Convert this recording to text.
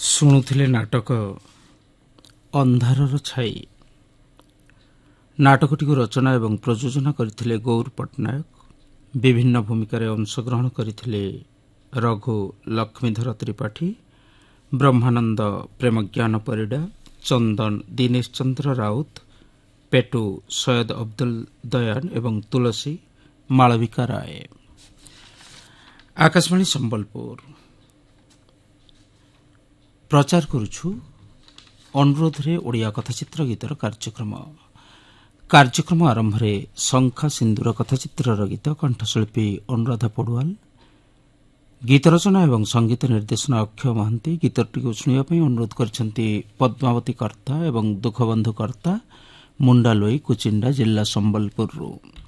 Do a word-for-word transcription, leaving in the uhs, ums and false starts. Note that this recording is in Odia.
ଶୁଣୁଥିଲେ ନାଟକ ଅନ୍ଧାରର ଛାଇ। ନାଟକଟିକୁ ରଚନା ଏବଂ ପ୍ରଯୋଜନା କରିଥିଲେ ଗୌର ପଟ୍ଟନାୟକ। ବିଭିନ୍ନ ଭୂମିକାରେ ଅଂଶଗ୍ରହଣ କରିଥିଲେ ରଘୁ ଲକ୍ଷ୍ମୀଧର ତ୍ରିପାଠୀ, ବ୍ରହ୍ମାନନ୍ଦ ପ୍ରେମଜ୍ଞାନ ପରିଡ଼ା, ଚନ୍ଦନ ଦୀନେଶ ଚନ୍ଦ୍ର ରାଉତ, ପେଟୁ ସୟଦ ଅବଦୁଲ ଦୟାନ ଏବଂ ତୁଳସୀ ମାଳବିକା ରାୟ। ଆକାଶବାଣୀ ସମ୍ବଲପୁର ପ୍ରଚାର କରୁଛୁ ଅନୁରୋଧରେ ଓଡ଼ିଆ କଥାଚିତ୍ର ଗୀତର କାର୍ଯ୍ୟକ୍ରମ। କାର୍ଯ୍ୟକ୍ରମ ଆରମ୍ଭରେ ଶଙ୍ଖା ସିନ୍ଦୁର କଥାଚିତ୍ରର ଗୀତ, କଣ୍ଠଶିଳ୍ପୀ ଅନୁରାଧା ପଡୁଆଲ, ଗୀତ ରଚନା ଏବଂ ସଙ୍ଗୀତ ନିର୍ଦ୍ଦେଶନା ଅକ୍ଷୟ ମହାନ୍ତି। ଗୀତଟିକୁ ଶୁଣିବା ପାଇଁ ଅନୁରୋଧ କରିଛନ୍ତି ପଦ୍ମାବତୀ କର୍ତ୍ତା ଏବଂ ଦୁଃଖବନ୍ଧୁ କର୍ତ୍ତା, ମୁଣ୍ଡାଲୋଇ କୁଚିଣ୍ଡା ଜିଲ୍ଲା ସମ୍ବଲପୁରରୁ।